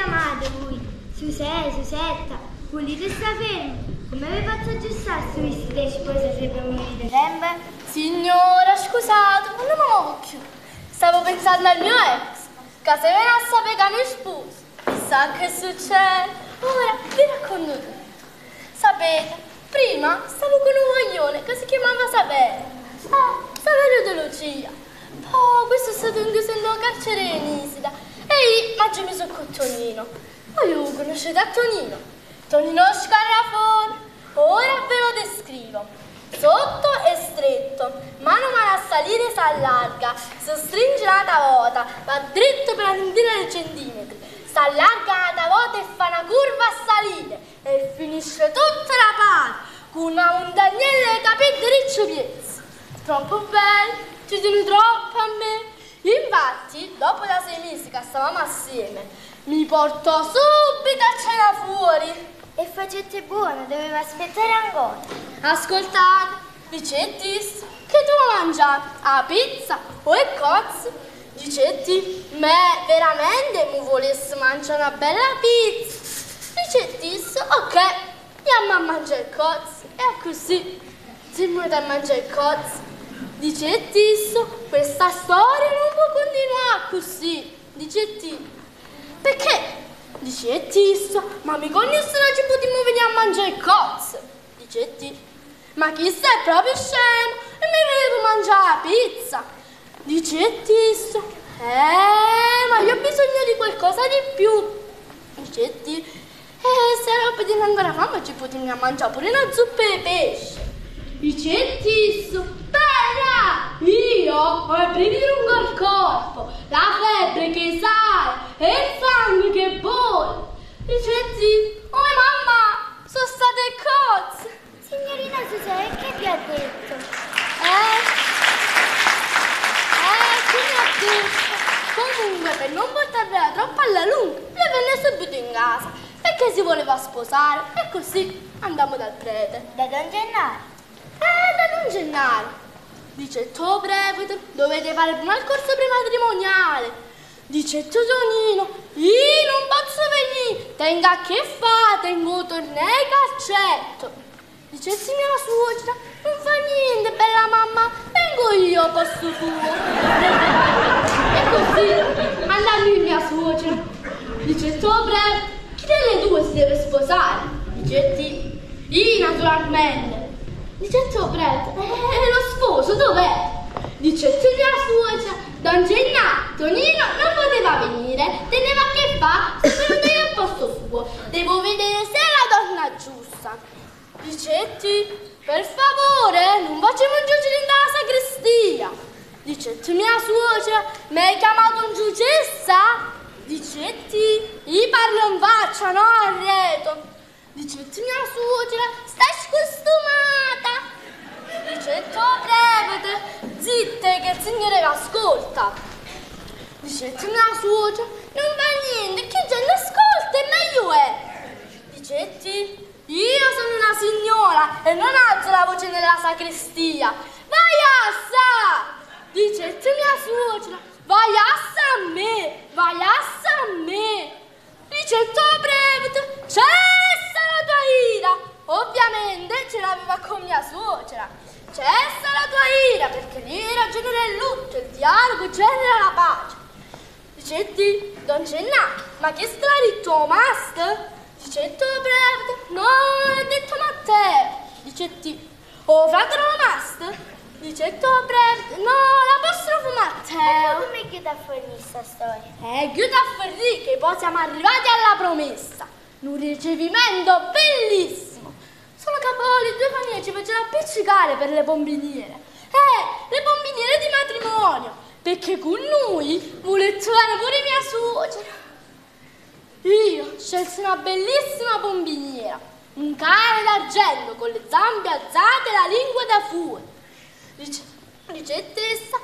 chiamate voi? Susetta, volete sapere come vi faccio aggiustare su questi 10 cose se per morire sempre? Signora, scusate, ma non mi muovo più. Stavo pensando al mio ex, che se viene a sapere che mi sposo, chissà che succede. Ora vi racconto tutto. Sapete, prima stavo con un coglione che si chiamava Saverio De Lucia. Poi questo è stato ingresato a carcere in Isida e io mi ho messo con Tonino. Ma io conoscete a Tonino? Tonino Scarrafone. Ora ve lo descrivo. Sotto è stretto, mano a salire si allarga, si stringe la tavota, va dritto per la ventina dei centimetri, si allarga la tavota e fa una curva a salire e finisce tutta la parte con una montagnella di capelli ricci piezzi. Troppo bello, ci tieni troppo a me. Infatti, dopo da 6 mesi che stavamo assieme, mi portò subito a cena fuori. E facette buono, doveva aspettare ancora. Ascoltate, dicetti che tu mangiate la pizza o il cozzo? Dicetti, me veramente mi volessi mangiare una bella pizza? Dicetti, ok, andiamo a mangiare il cozzo. E così, si muove a mangiare il cozzo. Dicetti, questa storia non può continuare così. Dicetti, perché? Dicetti, ma mi conosco non ci potremmo venire a mangiare il cozzo. Dicetti, ma chi sei proprio scemo e mi volevo mangiare la pizza. Dicetti, ma io ho bisogno di qualcosa di più. Dicetti, se non potete ancora fame ci potremmo mangiare pure una zuppa di pesce. Dicetti, bella, io ho i brividi lungo il corpo, la febbre che sale e il sangue che bolle. Dicetti, oh mamma, sono state cozze. Signorina Susè, che vi ha detto? Che mi ha detto? Comunque, per non portarvela troppo alla lunga, le venne subito in casa, perché si voleva sposare, e così andiamo dal prete. Da Don Gennaro? Da Don Gennaro. Dice, tu prete, dovete fare prima il corso prematrimoniale. Dice, Tonino, io non posso venire, tengo a che fa, tengo tornei calcetto. Dice, sì, mia suocera, non fa niente, bella mamma, vengo io a posto tuo. E così, andando in mia suocera. Dice, tu prete, chi delle due si deve sposare? Dice, io naturalmente. Dice, tu prete, lo sposo dov'è? Dice, mia suocera, Don Gennaro, Tonino non poteva venire, teneva a che fa, se non io al posto suo, devo vedere se è la donna giusta. Dicetti, per favore, non facciamo giungere dalla sacrestia. Dicetti, mia suocera, mi hai chiamato un giucessa? Dicetti, io parlo in faccia, no arredo. Dicetti, mia suocera, stai scostumata. Dicetti, oh prevede, zitte che il Signore vi ascolta. Dicetti, mia suocera, non va niente, che gente ascolta e meglio è. Dicetti, io sono una signora e non alzo la voce nella sacrestia. Vai assa! Dicetti, mia suocera, vai assa a me, vai assa a me. Dicetti, oh prevede, cessa la tua ira. Ovviamente ce l'aveva con mia suocera. Cessa la tua ira, perché l'ira genera il lutto, il dialogo genera la pace. Dicetti, Don Gennaro, ma che sta detto master? Dicetti, prete, no, l'ha detto Matteo. Dicetti, oh fratello master? Dicetti, prete, no, l'apostrofo Matteo. Ma come chiude a fornire questa storia? Chiude a fornire che poi siamo arrivati alla promessa. Un ricevimento bellissimo. Solo che poi le 2 famiglie ci facevano appiccicare per le bombiniere. Le bombiniere di matrimonio. Perché con noi vuole trovare pure mia suocera. Io scelsi una bellissima bombiniera. Un cane d'argento con le zampe alzate e la lingua da fuori. Dice essa,